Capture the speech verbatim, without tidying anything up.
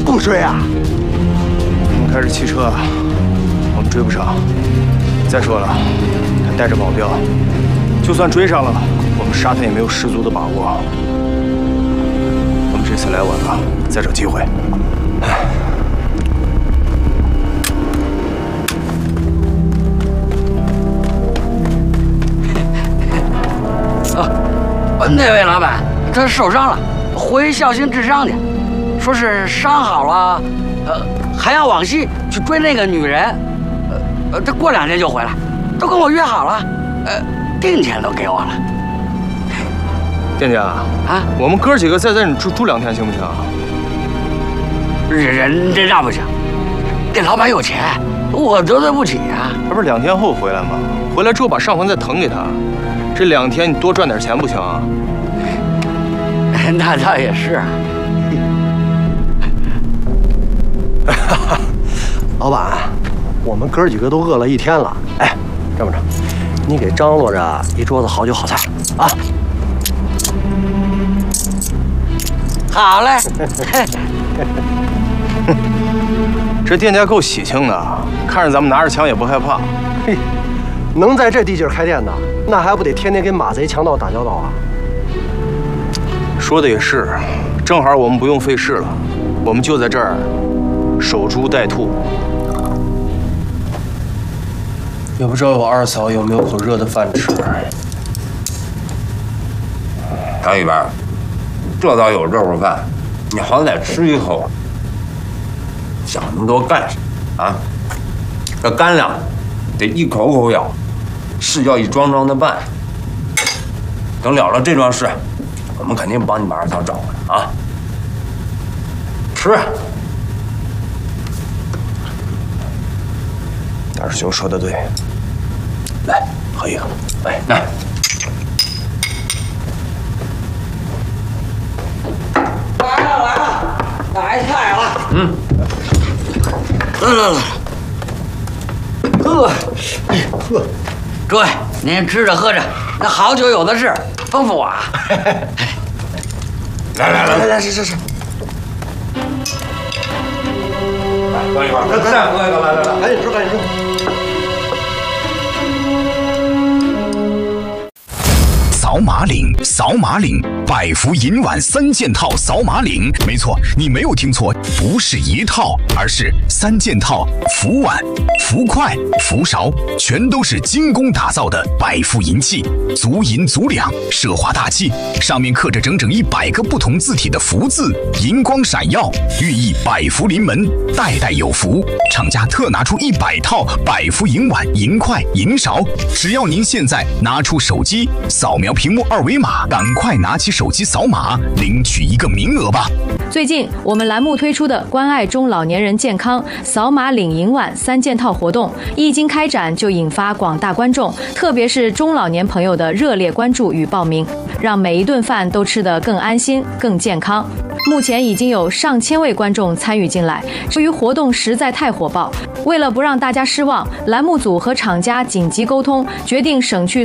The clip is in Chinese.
不追啊？ 我们开始骑车，我们追不上。再说了，他带着保镖，就算追上了，我们杀他也没有十足的把握。我们这次来晚了，再找机会。 哦，那位老板他受伤了，回孝兴治伤去，说是伤好了，呃，还要往西去追那个女人，呃呃，他过两天就回来，都跟我约好了，呃，定钱都给我了。 店家啊，我们哥几个再在这住住两天行不行？ 人人这那不行，这老板有钱，我得罪不起啊。 他不是两天后回来吗？回来之后把上坟再腾给他，这两天你多赚点钱不行啊？ 那倒也是啊。 老板，我们哥几个都饿了一天了。哎，这么着，你给张罗着一桌子好酒好菜啊。 好嘞。 这店家够喜庆的，看着咱们拿着枪也不害怕。 嘿，能在这地界开店的，那还不得天天跟马贼强盗打交道啊？ 说的也是，正好我们不用费事了，我们就在这儿守株待兔。也不知道我二嫂有没有口热的饭吃。 唐一边，这倒有热乎饭，你好歹吃一口。想那么多干什么啊？这干粮得一口口咬，事要一桩桩的办。等了了这桩事，我们肯定帮你把二嫂找回来啊！吃。 大师兄说的对，来喝一个，来来。 来了来了，来菜了。嗯。来来来，喝，哎喝，诸位您吃着喝着，那好酒有的是，丰富啊！ 来来来来来，是是是， 来喝一块，再喝一个，来来来， 赶紧吃赶紧吃。 扫码领，扫码领，百福银碗三件套扫码领。没错，你没有听错，不是一套，而是三件套，福碗、福筷、福勺，全都是精工打造的百福银器，足银足两，奢华大气，上面刻着整整一百个不同字体的福字，银光闪耀，寓意百福临门，代代有福。厂家特拿出一百套百福银碗、银筷、银勺，只要您现在拿出手机扫描屏幕二维码，赶快拿起手机扫码领取一个名额吧。 最近我们栏目推出的关爱中老年人健康扫码领银碗三件套活动一经开展，就引发广大观众，特别是中老年朋友的热烈关注与报名，让每一顿饭都吃得更安心更健康。目前已经有上千位观众参与进来，由于活动实在太火爆，为了不让大家失望，栏目组和厂家紧急沟通，决定省去